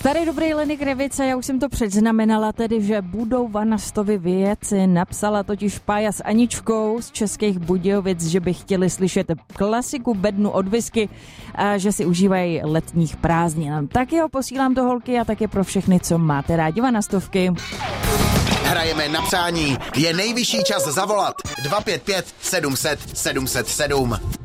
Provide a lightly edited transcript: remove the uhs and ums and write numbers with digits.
Starý dobrý Lenny Kravitz, já už jsem to předznamenala, tedy, že budou Vanastovi věci. Napsala totiž Pája s Aničkou z Českých Budějovic, že by chtěli slyšet klasiku Bednu od Whisky a že si užívají letních prázdnin. Tak jo, posílám to holky a také pro všechny, co máte rádi Vanastovky. Hrajeme na přání. Je nejvyšší čas zavolat 255 700 707.